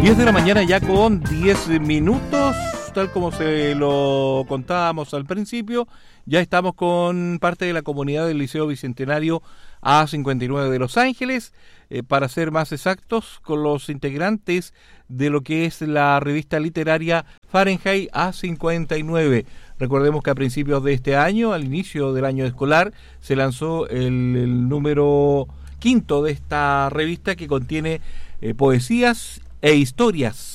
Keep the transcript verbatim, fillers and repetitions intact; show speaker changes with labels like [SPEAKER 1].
[SPEAKER 1] diez de la mañana ya con diez minutos, tal como se lo contábamos al principio, ya estamos con parte de la comunidad del Liceo Bicentenario A cincuenta y nueve de Los Ángeles, eh, para ser más exactos, con los integrantes de lo que es la revista literaria Fahrenheit A cincuenta y nueve. Recordemos que a principios de este año, al inicio del año escolar, se lanzó el, el número quinto de esta revista que contiene eh, poesías e historias